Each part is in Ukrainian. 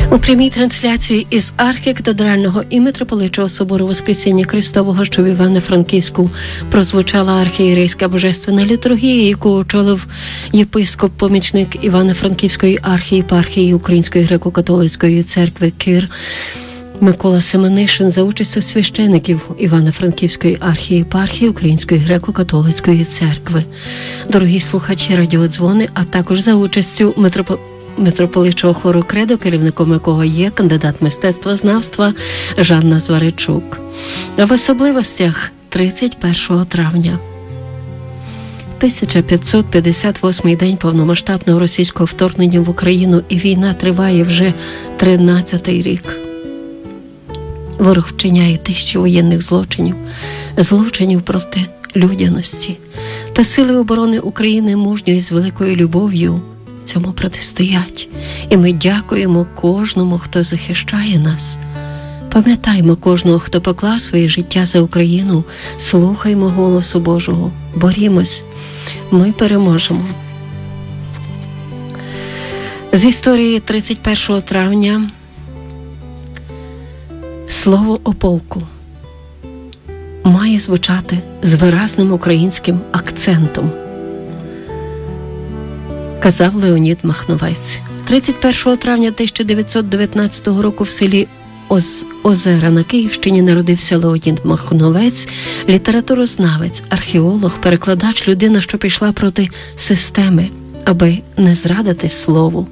У прямій трансляції із архікатедрального і митрополичого собору Воскресіння Христового, що в Івано-Франківську, прозвучала архієрейська божественна літургія, яку очолив єпископ-помічник Івано-Франківської архієпархії Української греко-католицької церкви Кир Микола Семенишин за участю священиків Івано-Франківської архієпархії Української греко-католицької церкви. Дорогі слухачі радіодзвони, а також за участю митрополичого хору «Кредо», керівником якого є кандидат мистецтвознавства Жанна Зваричук. А в особливостях 31 травня. 1558-й день повномасштабного російського вторгнення в Україну, і війна триває вже 13-й рік. Ворог вчиняє тисячі воєнних злочинів проти людяності. Та сили оборони України мужньо і з великою любов'ю цьому протистоять. І ми дякуємо кожному, хто захищає нас. Пам'ятаємо кожного, хто поклав своє життя за Україну. Слухаймо голосу Божого. Борімось. Ми переможемо. З історії 31 травня слово о полку має звучати з виразним українським акцентом, казав Леонід Махновець. 31 травня 1919 року в селі Озера на Київщині народився Леонід Махновець, літературознавець, археолог, перекладач, людина, що пішла проти системи, аби не зрадити слову.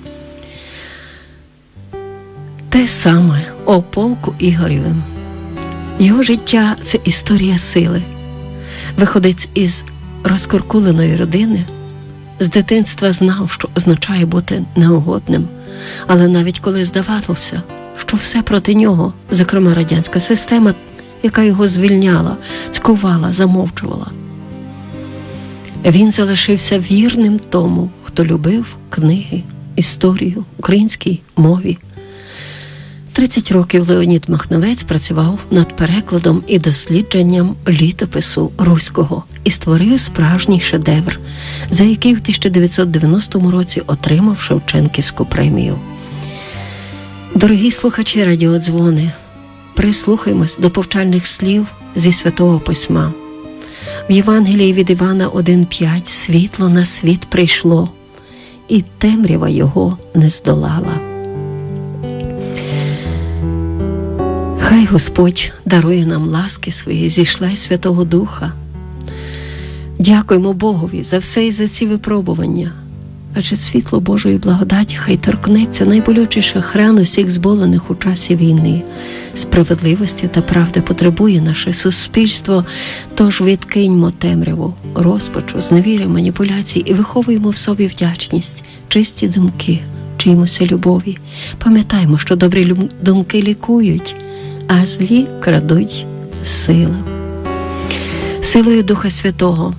Те саме о полку Ігорєвим. Його життя – це історія сили. Виходець із розкуркуленої родини, з дитинства знав, що означає бути неугодним. Але навіть коли здавалося, що все проти нього, зокрема радянська система, яка його звільняла, цькувала, замовчувала, він залишився вірним тому, хто любив книги, історію, українській мові. 30 років Леонід Махновець працював над перекладом і дослідженням літопису руського і створив справжній шедевр, за який в 1990 році отримав Шевченківську премію. Дорогі слухачі радіодзвони, прислухаймось до повчальних слів зі Святого Письма. В Євангелії від Івана 1:5 «Світло на світ прийшло, і темрява його не здолала». Хай Господь дарує нам ласки свої, зійшла й Святого Духа. Дякуємо Богові за все і за ці випробування. Адже світло Божої благодаті хай торкнеться найболючіших ран усіх зболених у часі війни. Справедливості та правди потребує наше суспільство, тож відкиньмо темряву, розпачу, зневіри, маніпуляцій і виховуємо в собі вдячність, чисті думки, вчимося любові. Пам'ятаймо, що добрі думки лікують, а злі крадуть силу. Силою Духа Святого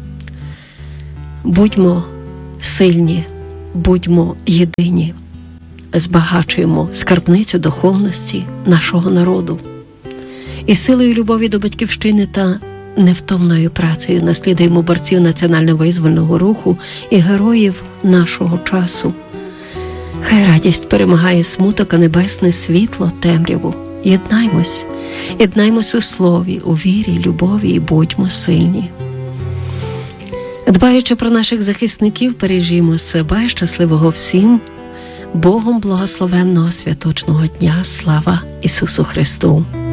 будьмо сильні, будьмо єдині, збагачуємо скарбницю духовності нашого народу. І силою любові до батьківщини та невтомною працею наслідуємо борців національно-визвольного руху і героїв нашого часу. Хай радість перемагає смуток, а небесне світло темряву. Єднаймось у слові, у вірі, любові і будьмо сильні. Дбаючи про наших захисників, бережімо себе. Щасливого всім, Богом благословенного святочного дня. Слава Ісусу Христу!